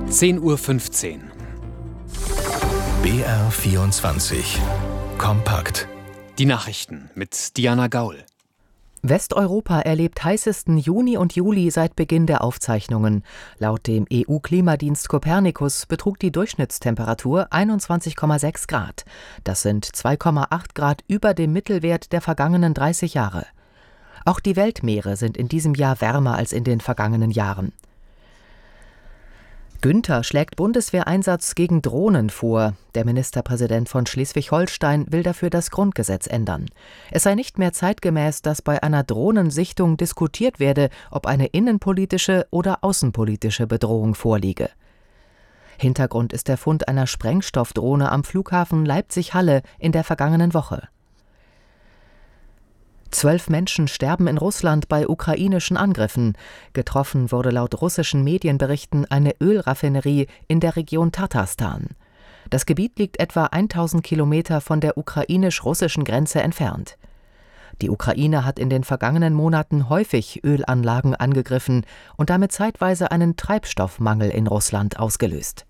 10:15 Uhr. BR24 Kompakt. Die Nachrichten mit Diana Gaul. Westeuropa erlebt heißesten Juni und Juli seit Beginn der Aufzeichnungen. Laut dem EU-Klimadienst Copernicus betrug die Durchschnittstemperatur 21,6 Grad. Das sind 2,8 Grad über dem Mittelwert der vergangenen 30 Jahre. Auch die Weltmeere sind in diesem Jahr wärmer als in den vergangenen Jahren. Günther schlägt Bundeswehreinsatz gegen Drohnen vor. Der Ministerpräsident von Schleswig-Holstein will dafür das Grundgesetz ändern. Es sei nicht mehr zeitgemäß, dass bei einer Drohnensichtung diskutiert werde, ob eine innenpolitische oder außenpolitische Bedrohung vorliege. Hintergrund ist der Fund einer Sprengstoffdrohne am Flughafen Leipzig-Halle in der vergangenen Woche. 12 Menschen sterben in Russland bei ukrainischen Angriffen. Getroffen wurde laut russischen Medienberichten eine Ölraffinerie in der Region Tatarstan. Das Gebiet liegt etwa 1000 Kilometer von der ukrainisch-russischen Grenze entfernt. Die Ukraine hat in den vergangenen Monaten häufig Ölanlagen angegriffen und damit zeitweise einen Treibstoffmangel in Russland ausgelöst.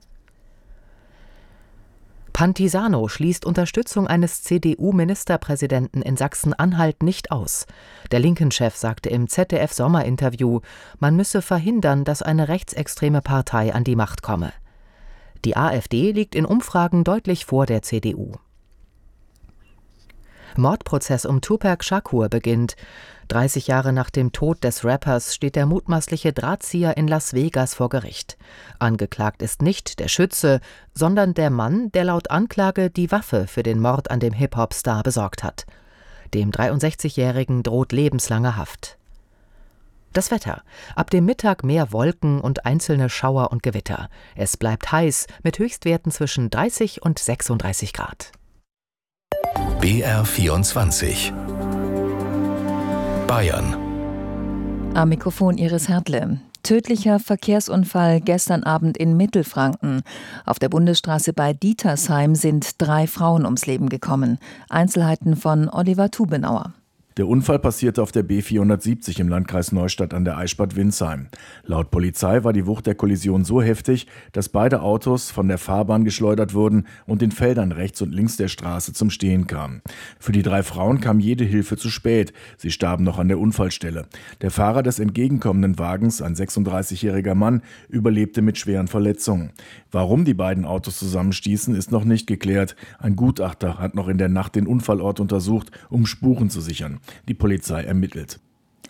Pantisano schließt Unterstützung eines CDU-Ministerpräsidenten in Sachsen-Anhalt nicht aus. Der Linken-Chef sagte im ZDF-Sommerinterview, man müsse verhindern, dass eine rechtsextreme Partei an die Macht komme. Die AfD liegt in Umfragen deutlich vor der CDU. Mordprozess um Tupac Shakur beginnt. 30 Jahre nach dem Tod des Rappers steht der mutmaßliche Drahtzieher in Las Vegas vor Gericht. Angeklagt ist nicht der Schütze, sondern der Mann, der laut Anklage die Waffe für den Mord an dem Hip-Hop-Star besorgt hat. Dem 63-Jährigen droht lebenslange Haft. Das Wetter. Ab dem Mittag mehr Wolken und einzelne Schauer und Gewitter. Es bleibt heiß mit Höchstwerten zwischen 30 und 36 Grad. BR24 Bayern. Am Mikrofon Iris Hertle. Tödlicher Verkehrsunfall gestern Abend in Mittelfranken. Auf der Bundesstraße bei Dietersheim sind 3 Frauen ums Leben gekommen. Einzelheiten von Oliver Tubenauer. Der Unfall passierte auf der B470 im Landkreis Neustadt an der Eichstätt-Windsheim. Laut Polizei war die Wucht der Kollision so heftig, dass beide Autos von der Fahrbahn geschleudert wurden und in Feldern rechts und links der Straße zum Stehen kamen. Für die 3 Frauen kam jede Hilfe zu spät. Sie starben noch an der Unfallstelle. Der Fahrer des entgegenkommenden Wagens, ein 36-jähriger Mann, überlebte mit schweren Verletzungen. Warum die beiden Autos zusammenstießen, ist noch nicht geklärt. Ein Gutachter hat noch in der Nacht den Unfallort untersucht, um Spuren zu sichern. Die Polizei ermittelt.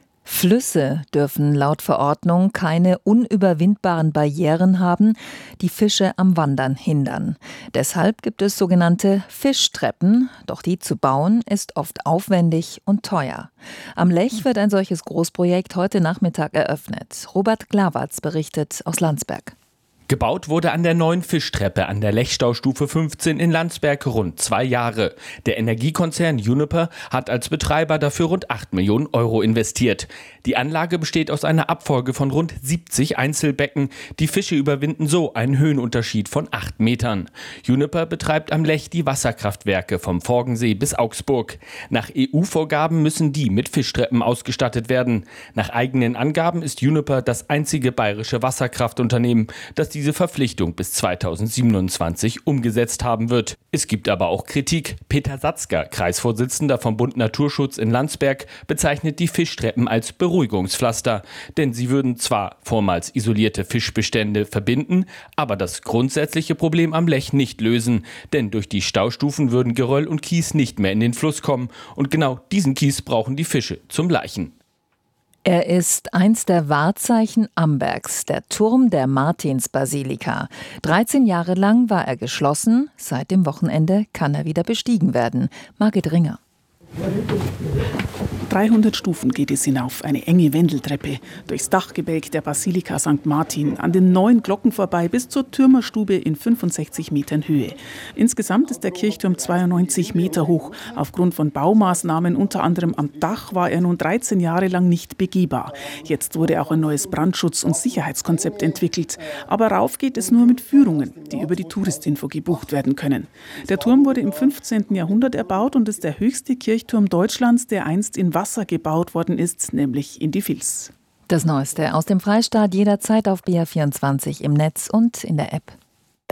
Flüsse dürfen laut Verordnung keine unüberwindbaren Barrieren haben, die Fische am Wandern hindern. Deshalb gibt es sogenannte Fischtreppen, doch die zu bauen ist oft aufwendig und teuer. Am Lech wird ein solches Großprojekt heute Nachmittag eröffnet. Robert Glawatz berichtet aus Landsberg. Gebaut wurde an der neuen Fischtreppe an der Lechstaustufe 15 in Landsberg rund 2 Jahre. Der Energiekonzern Uniper hat als Betreiber dafür rund 8 Millionen Euro investiert. Die Anlage besteht aus einer Abfolge von rund 70 Einzelbecken. Die Fische überwinden so einen Höhenunterschied von 8 Metern. Uniper betreibt am Lech die Wasserkraftwerke vom Forgensee bis Augsburg. Nach EU-Vorgaben müssen die mit Fischtreppen ausgestattet werden. Nach eigenen Angaben ist Uniper das einzige bayerische Wasserkraftunternehmen, das diese Verpflichtung bis 2027 umgesetzt haben wird. Es gibt aber auch Kritik. Peter Satzker, Kreisvorsitzender vom Bund Naturschutz in Landsberg, bezeichnet die Fischtreppen als Beruhigungspflaster. Denn sie würden zwar vormals isolierte Fischbestände verbinden, aber das grundsätzliche Problem am Lech nicht lösen. Denn durch die Staustufen würden Geröll und Kies nicht mehr in den Fluss kommen. Und genau diesen Kies brauchen die Fische zum Laichen. Er ist eins der Wahrzeichen Ambergs, der Turm der Martinsbasilika. 13 Jahre lang war er geschlossen, seit dem Wochenende kann er wieder bestiegen werden. Margit Ringer. 300 Stufen geht es hinauf, eine enge Wendeltreppe, durchs Dachgebälk der Basilika St. Martin, an den 9 Glocken vorbei bis zur Türmerstube in 65 Metern Höhe. Insgesamt ist der Kirchturm 92 Meter hoch. Aufgrund von Baumaßnahmen, unter anderem am Dach, war er nun 13 Jahre lang nicht begehbar. Jetzt wurde auch ein neues Brandschutz- und Sicherheitskonzept entwickelt. Aber rauf geht es nur mit Führungen, die über die Touristinfo gebucht werden können. Der Turm wurde im 15. Jahrhundert erbaut und ist der höchste Kirchturm Deutschlands, der einst in Wasser gebaut worden ist, nämlich in die Vils. Das Neueste aus dem Freistaat jederzeit auf BR24 im Netz und in der App.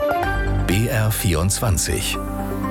BR24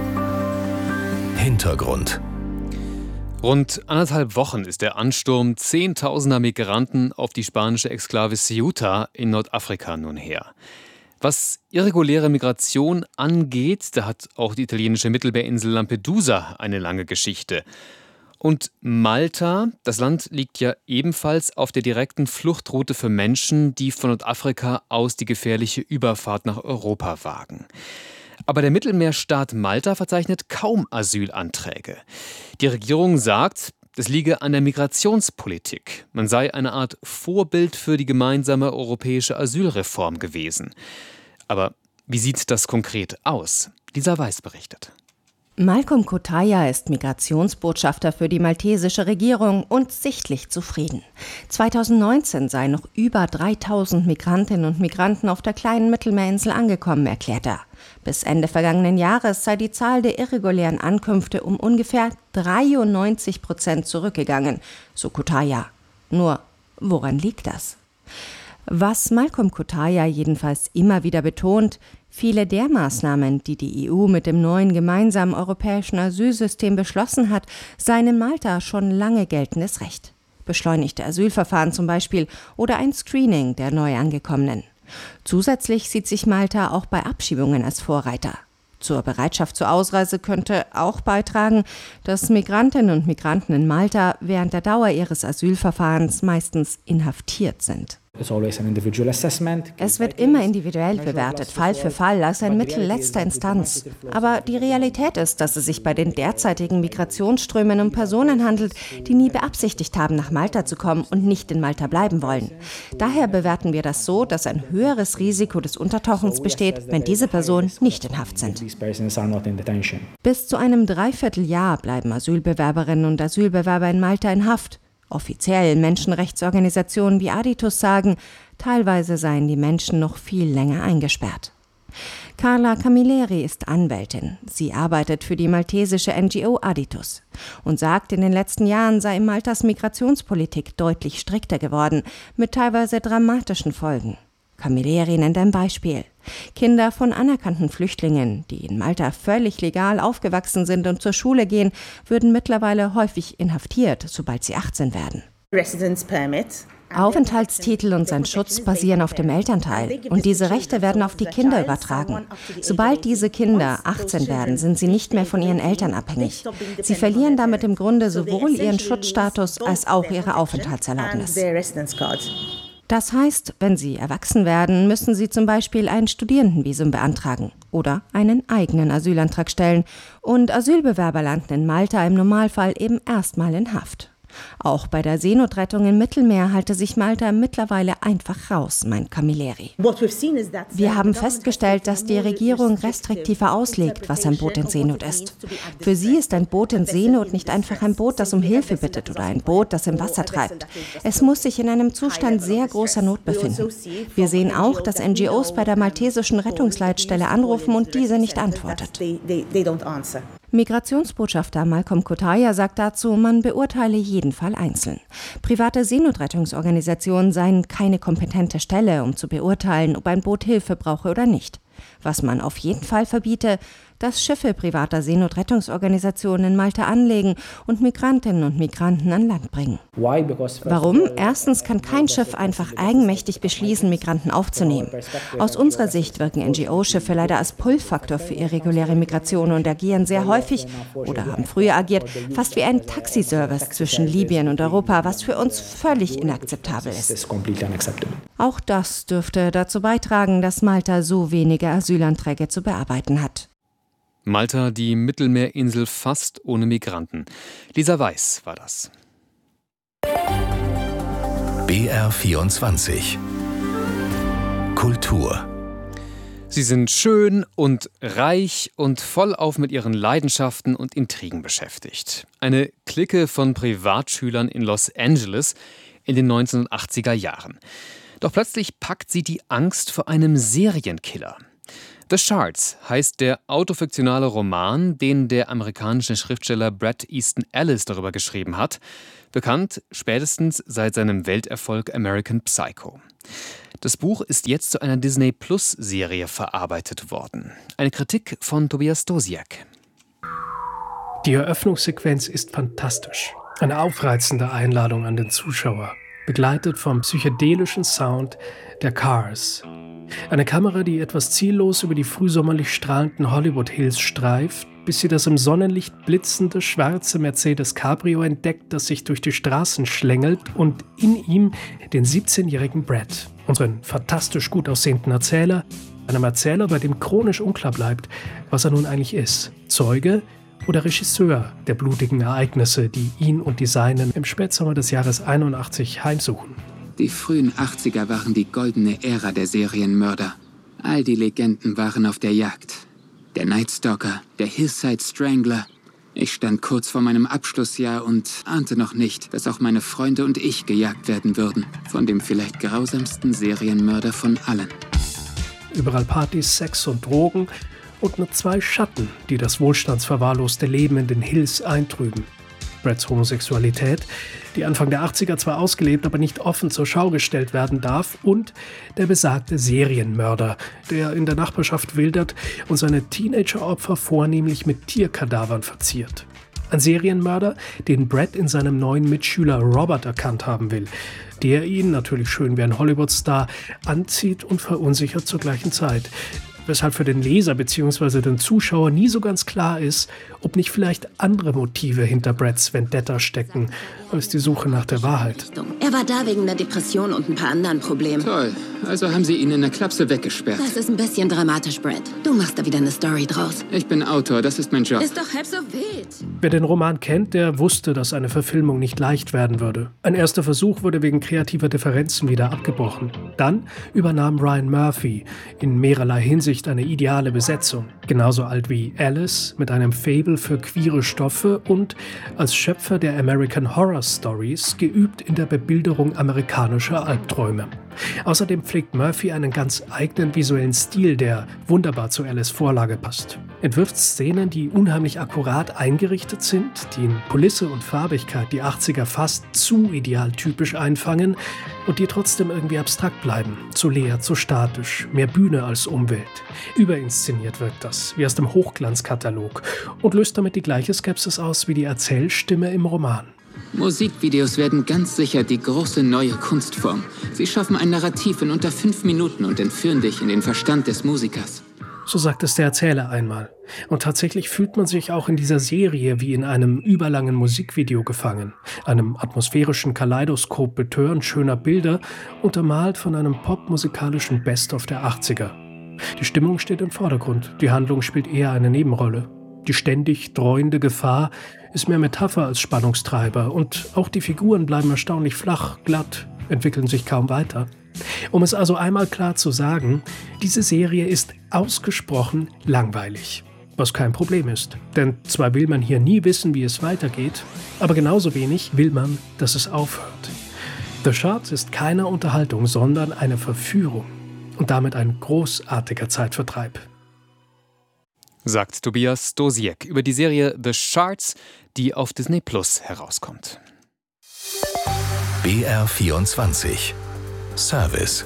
Hintergrund. Rund 1,5 Wochen ist der Ansturm zehntausender Migranten auf die spanische Exklave Ceuta in Nordafrika nun her. Was irreguläre Migration angeht, da hat auch die italienische Mittelmeerinsel Lampedusa eine lange Geschichte. Und Malta, das Land liegt ja ebenfalls auf der direkten Fluchtroute für Menschen, die von Nordafrika aus die gefährliche Überfahrt nach Europa wagen. Aber der Mittelmeerstaat Malta verzeichnet kaum Asylanträge. Die Regierung sagt, es liege an der Migrationspolitik. Man sei eine Art Vorbild für die gemeinsame europäische Asylreform gewesen. Aber wie sieht das konkret aus? Lisa Weiß berichtet. Malcolm Cotaya ist Migrationsbotschafter für die maltesische Regierung und sichtlich zufrieden. 2019 seien noch über 3000 Migrantinnen und Migranten auf der kleinen Mittelmeerinsel angekommen, erklärt er. Bis Ende vergangenen Jahres sei die Zahl der irregulären Ankünfte um ungefähr 93% zurückgegangen, so Cotaya. Nur, woran liegt das? Was Malcolm Cotaya jedenfalls immer wieder betont: Viele der Maßnahmen, die die EU mit dem neuen gemeinsamen europäischen Asylsystem beschlossen hat, seien in Malta schon lange geltendes Recht. Beschleunigte Asylverfahren zum Beispiel oder ein Screening der Neuangekommenen. Zusätzlich sieht sich Malta auch bei Abschiebungen als Vorreiter. Zur Bereitschaft zur Ausreise könnte auch beitragen, dass Migrantinnen und Migranten in Malta während der Dauer ihres Asylverfahrens meistens inhaftiert sind. Es wird immer individuell bewertet, Fall für Fall, als ein Mittel letzter Instanz. Aber die Realität ist, dass es sich bei den derzeitigen Migrationsströmen um Personen handelt, die nie beabsichtigt haben, nach Malta zu kommen und nicht in Malta bleiben wollen. Daher bewerten wir das so, dass ein höheres Risiko des Untertauchens besteht, wenn diese Personen nicht in Haft sind. Bis zu einem Dreivierteljahr bleiben Asylbewerberinnen und Asylbewerber in Malta in Haft. Offiziell Menschenrechtsorganisationen wie Aditus sagen, teilweise seien die Menschen noch viel länger eingesperrt. Carla Camilleri ist Anwältin. Sie arbeitet für die maltesische NGO Aditus und sagt, in den letzten Jahren sei Maltas Migrationspolitik deutlich strikter geworden, mit teilweise dramatischen Folgen. Camilleri nennt ein Beispiel. Kinder von anerkannten Flüchtlingen, die in Malta völlig legal aufgewachsen sind und zur Schule gehen, würden mittlerweile häufig inhaftiert, sobald sie 18 werden. Aufenthaltstitel und sein Schutz basieren auf dem Elternteil und diese Rechte werden auf die Kinder übertragen. Sobald diese Kinder 18 werden, sind sie nicht mehr von ihren Eltern abhängig. Sie verlieren damit im Grunde sowohl ihren Schutzstatus als auch ihre Aufenthaltserlaubnis. Das heißt, wenn sie erwachsen werden, müssen sie zum Beispiel ein Studierendenvisum beantragen oder einen eigenen Asylantrag stellen. Und Asylbewerber landen in Malta im Normalfall eben erstmal in Haft. Auch bei der Seenotrettung im Mittelmeer halte sich Malta mittlerweile einfach raus, meint Camilleri. Wir haben festgestellt, dass die Regierung restriktiver auslegt, was ein Boot in Seenot ist. Für sie ist ein Boot in Seenot nicht einfach ein Boot, das um Hilfe bittet oder ein Boot, das im Wasser treibt. Es muss sich in einem Zustand sehr großer Not befinden. Wir sehen auch, dass NGOs bei der maltesischen Rettungsleitstelle anrufen und diese nicht antwortet. Migrationsbotschafter Malcolm Cotaya sagt dazu, man beurteile jeden Fall einzeln. Private Seenotrettungsorganisationen seien keine kompetente Stelle, um zu beurteilen, ob ein Boot Hilfe brauche oder nicht. Was man auf jeden Fall verbiete, dass Schiffe privater Seenotrettungsorganisationen in Malta anlegen und Migrantinnen und Migranten an Land bringen. Warum? Erstens kann kein Schiff einfach eigenmächtig beschließen, Migranten aufzunehmen. Aus unserer Sicht wirken NGO-Schiffe leider als Pull-Faktor für irreguläre Migration und agieren sehr häufig, oder haben früher agiert, fast wie ein Taxiservice zwischen Libyen und Europa, was für uns völlig inakzeptabel ist. Auch das dürfte dazu beitragen, dass Malta so wenige Asylanträge zu bearbeiten hat. Malta, die Mittelmeerinsel fast ohne Migranten. Lisa Weiß war das. BR24 Kultur. Sie sind schön und reich und vollauf mit ihren Leidenschaften und Intrigen beschäftigt. Eine Clique von Privatschülern in Los Angeles in den 1980er Jahren. Doch plötzlich packt sie die Angst vor einem Serienkiller. The Shards heißt der autofiktionale Roman, den der amerikanische Schriftsteller Bret Easton Ellis darüber geschrieben hat, bekannt spätestens seit seinem Welterfolg American Psycho. Das Buch ist jetzt zu einer Disney-Plus-Serie verarbeitet worden. Eine Kritik von Tobias Dosiak. Die Eröffnungssequenz ist fantastisch. Eine aufreizende Einladung an den Zuschauer, begleitet vom psychedelischen Sound der Cars. Eine Kamera, die etwas ziellos über die frühsommerlich strahlenden Hollywood Hills streift, bis sie das im Sonnenlicht blitzende schwarze Mercedes Cabrio entdeckt, das sich durch die Straßen schlängelt und in ihm den 17-jährigen Brett, unseren fantastisch gut aussehenden Erzähler, einem Erzähler, bei dem chronisch unklar bleibt, was er nun eigentlich ist, Zeuge oder Regisseur der blutigen Ereignisse, die ihn und die Seinen im Spätsommer des Jahres 81 heimsuchen. Die frühen 80er waren die goldene Ära der Serienmörder. All die Legenden waren auf der Jagd. Der Night Stalker, der Hillside Strangler. Ich stand kurz vor meinem Abschlussjahr und ahnte noch nicht, dass auch meine Freunde und ich gejagt werden würden. Von dem vielleicht grausamsten Serienmörder von allen. Überall Partys, Sex und Drogen und nur 2 Schatten, die das wohlstandsverwahrloste Leben in den Hills eintrüben. Bretts Homosexualität, die Anfang der 80er zwar ausgelebt, aber nicht offen zur Schau gestellt werden darf, und der besagte Serienmörder, der in der Nachbarschaft wildert und seine Teenageropfer vornehmlich mit Tierkadavern verziert. Ein Serienmörder, den Brett in seinem neuen Mitschüler Robert erkannt haben will, der ihn, natürlich schön wie ein Hollywood-Star, anzieht und verunsichert zur gleichen Zeit. Weshalb für den Leser bzw. den Zuschauer nie so ganz klar ist, ob nicht vielleicht andere Motive hinter Bretts Vendetta stecken, als die Suche nach der Wahrheit. Er war da wegen einer Depression und ein paar anderen Problemen. Toll, also haben sie ihn in der Klapse weggesperrt. Das ist ein bisschen dramatisch, Brett. Du machst da wieder eine Story draus. Ich bin Autor, das ist mein Job. Ist doch halb so wild. Wer den Roman kennt, der wusste, dass eine Verfilmung nicht leicht werden würde. Ein erster Versuch wurde wegen kreativer Differenzen wieder abgebrochen. Dann übernahm Ryan Murphy in mehrerlei Hinsicht eine ideale Besetzung. Genauso alt wie Alice, mit einem Faible für queere Stoffe und als Schöpfer der American Horror Stories geübt in der Bebilderung amerikanischer Albträume. Außerdem pflegt Murphy einen ganz eigenen visuellen Stil, der wunderbar zu Alice' Vorlage passt. Entwirft Szenen, die unheimlich akkurat eingerichtet sind, die in Kulisse und Farbigkeit die 80er fast zu idealtypisch einfangen und die trotzdem irgendwie abstrakt bleiben, zu leer, zu statisch, mehr Bühne als Umwelt. Überinszeniert wirkt das, wie aus dem Hochglanzkatalog, und löst damit die gleiche Skepsis aus wie die Erzählstimme im Roman. Musikvideos werden ganz sicher die große neue Kunstform. Sie schaffen ein Narrativ in unter 5 Minuten und entführen dich in den Verstand des Musikers. So sagt es der Erzähler einmal. Und tatsächlich fühlt man sich auch in dieser Serie wie in einem überlangen Musikvideo gefangen. Einem atmosphärischen Kaleidoskop betörend schöner Bilder, untermalt von einem popmusikalischen Best-of der 80er. Die Stimmung steht im Vordergrund, die Handlung spielt eher eine Nebenrolle. Die ständig dreuende Gefahr ist mehr Metapher als Spannungstreiber und auch die Figuren bleiben erstaunlich flach, glatt, entwickeln sich kaum weiter. Um es also einmal klar zu sagen, diese Serie ist ausgesprochen langweilig. Was kein Problem ist, denn zwar will man hier nie wissen, wie es weitergeht, aber genauso wenig will man, dass es aufhört. The Shards ist keine Unterhaltung, sondern eine Verführung und damit ein großartiger Zeitvertreib. Sagt Tobias Dosiak über die Serie The Shards, die auf Disney Plus herauskommt. BR24 Service.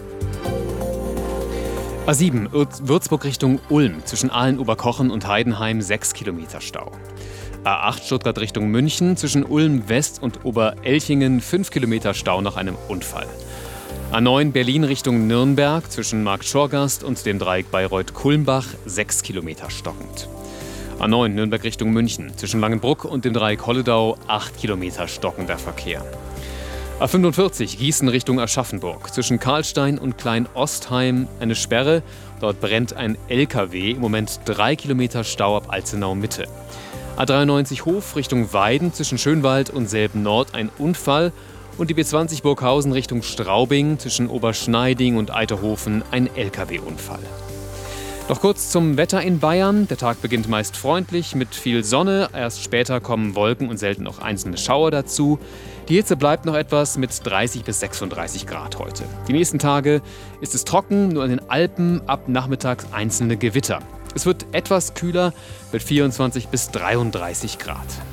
A7 Würzburg Richtung Ulm, zwischen Aalen-Oberkochen und Heidenheim 6 Kilometer Stau. A8 Stuttgart Richtung München, zwischen Ulm West und Oberelchingen 5 Kilometer Stau nach einem Unfall. A9 Berlin Richtung Nürnberg, zwischen Marktschorgast und dem Dreieck Bayreuth-Kulmbach 6 Kilometer stockend. A9 Nürnberg Richtung München, zwischen Langenbruck und dem Dreieck Holledau 8 Kilometer stockender Verkehr. A45 Gießen Richtung Aschaffenburg, zwischen Karlstein und Klein-Ostheim eine Sperre. Dort brennt ein LKW, im Moment 3 Kilometer Stau ab Alzenau Mitte. A93 Hof Richtung Weiden, zwischen Schönwald und Selben-Nord ein Unfall. Und die B20 Burghausen Richtung Straubing, zwischen Oberschneiding und Eiterhofen ein LKW-Unfall. Noch kurz zum Wetter in Bayern. Der Tag beginnt meist freundlich mit viel Sonne. Erst später kommen Wolken und selten auch einzelne Schauer dazu. Die Hitze bleibt noch etwas mit 30 bis 36 Grad heute. Die nächsten Tage ist es trocken, nur in den Alpen ab nachmittags einzelne Gewitter. Es wird etwas kühler mit 24 bis 33 Grad.